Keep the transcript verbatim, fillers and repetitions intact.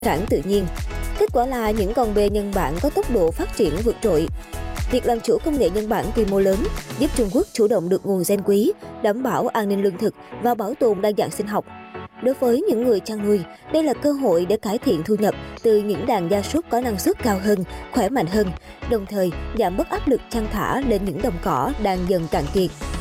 cản tự nhiên. Kết quả là những con bê nhân bản có tốc độ phát triển vượt trội. Việc làm chủ công nghệ nhân bản quy mô lớn giúp Trung Quốc chủ động được nguồn gen quý, đảm bảo an ninh lương thực và bảo tồn đa dạng sinh học. Đối với những người chăn nuôi, đây là cơ hội để cải thiện thu nhập từ những đàn gia súc có năng suất cao hơn, khỏe mạnh hơn, đồng thời giảm bớt áp lực chăn thả lên những đồng cỏ đang dần cạn kiệt.